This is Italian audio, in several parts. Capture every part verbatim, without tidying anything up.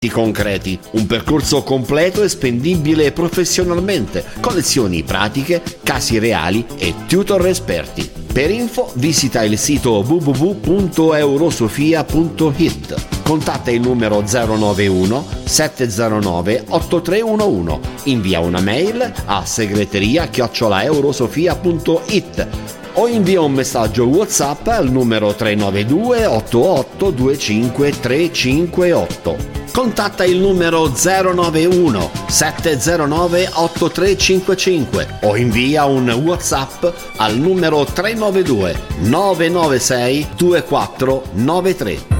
concreti, un percorso completo e spendibile professionalmente, con lezioni pratiche, casi reali e tutor esperti. Per info visita il sito w w w punto eurosofia punto i t. Contatta il numero zero nove uno sette zero nove otto tre uno uno, invia una mail a segreteria chiocciola eurosofia punto i t o invia un messaggio WhatsApp al numero tre nove due otto otto due cinque tre cinque otto. Contatta il numero zero nove uno sette zero nove otto tre cinque cinque o invia un WhatsApp al numero tre nove due nove nove sei due quattro nove tre.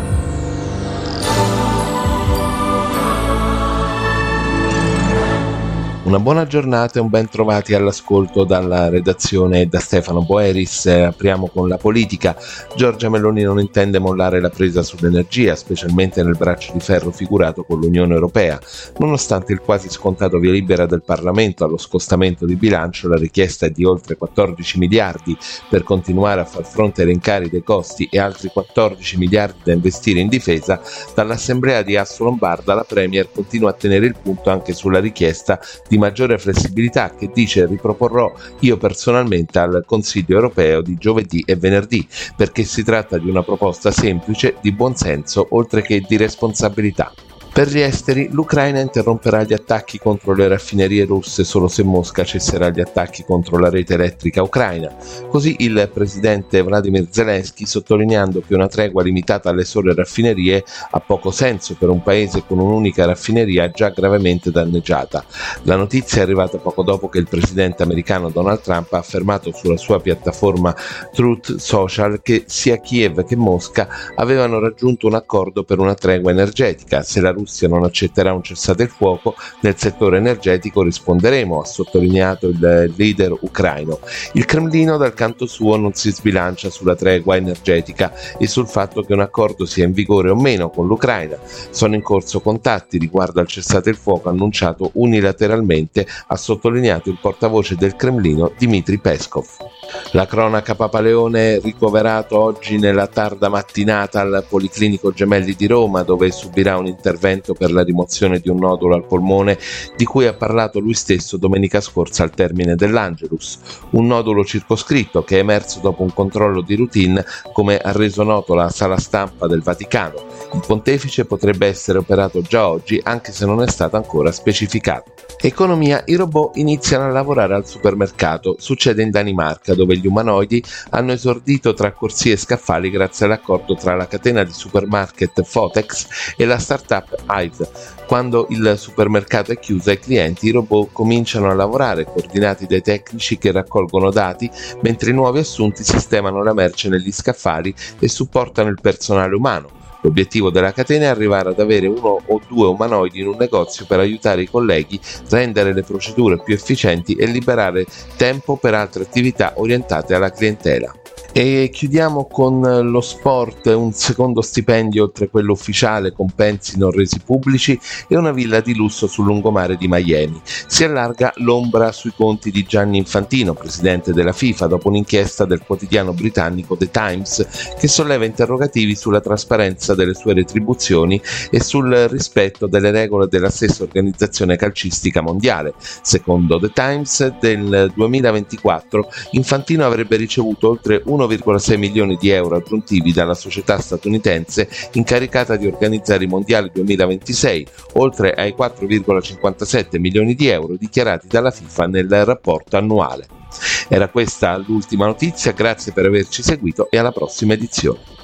Una buona giornata e un ben trovati all'ascolto dalla redazione e da Stefano Boeris. Eh, apriamo con la politica. Giorgia Meloni non intende mollare la presa sull'energia, specialmente nel braccio di ferro figurato con l'Unione Europea. Nonostante il quasi scontato via libera del Parlamento allo scostamento di bilancio, la richiesta è di oltre quattordici miliardi per continuare a far fronte ai rincari dei costi e altri quattordici miliardi da investire in difesa. Dall'assemblea di Assolombarda la Premier continua a tenere il punto anche sulla richiesta di maggiore flessibilità che dice riproporrò io personalmente al Consiglio europeo di giovedì e venerdì, perché si tratta di una proposta semplice, di buonsenso oltre che di responsabilità. Per gli esteri, l'Ucraina interromperà gli attacchi contro le raffinerie russe solo se Mosca cesserà gli attacchi contro la rete elettrica ucraina. Così il presidente Vladimir Zelensky, sottolineando che una tregua limitata alle sole raffinerie ha poco senso per un paese con un'unica raffineria già gravemente danneggiata. La notizia è arrivata poco dopo che il presidente americano Donald Trump ha affermato sulla sua piattaforma Truth Social che sia Kiev che Mosca avevano raggiunto un accordo per una tregua energetica. Se la Russia non accetterà un cessate il fuoco nel settore energetico risponderemo, ha sottolineato il leader ucraino. Il Cremlino dal canto suo non si sbilancia sulla tregua energetica e sul fatto che un accordo sia in vigore o meno con l'Ucraina. Sono in corso contatti riguardo al cessate il fuoco annunciato unilateralmente, ha sottolineato il portavoce del Cremlino Dmitry Peskov. La cronaca Papaleone ricoverato oggi nella tarda mattinata al Policlinico Gemelli di Roma, dove subirà un intervento per la rimozione di un nodulo al polmone di cui ha parlato lui stesso domenica scorsa al termine dell'Angelus. Un nodulo circoscritto che è emerso dopo un controllo di routine, come ha reso noto la sala stampa del Vaticano. Il pontefice potrebbe essere operato già oggi, anche se non è stato ancora specificato. Economia, i robot iniziano a lavorare al supermercato. Succede in Danimarca, dove gli umanoidi hanno esordito tra corsie e scaffali grazie all'accordo tra la catena di supermarket Fotex e la startup Hive. Quando il supermercato è chiuso ai clienti, i robot cominciano a lavorare, coordinati dai tecnici che raccolgono dati, mentre i nuovi assunti sistemano la merce negli scaffali e supportano il personale umano. L'obiettivo della catena è arrivare ad avere uno o due umanoidi in un negozio per aiutare i colleghi, rendere le procedure più efficienti e liberare tempo per altre attività orientate alla clientela. E chiudiamo con lo sport, un secondo stipendio oltre quello ufficiale, compensi non resi pubblici e una villa di lusso sul lungomare di Miami. Si allarga l'ombra sui conti di Gianni Infantino, presidente della FIFA, dopo un'inchiesta del quotidiano britannico The Times che solleva interrogativi sulla trasparenza delle sue retribuzioni e sul rispetto delle regole della stessa organizzazione calcistica mondiale. Secondo The Times, del duemilaventiquattro Infantino avrebbe ricevuto oltre uno virgola sei milioni di euro aggiuntivi dalla società statunitense incaricata di organizzare i mondiali duemilaventisei, oltre ai quattro virgola cinquantasette milioni di euro dichiarati dalla FIFA nel rapporto annuale. Era questa l'ultima notizia, grazie per averci seguito e alla prossima edizione.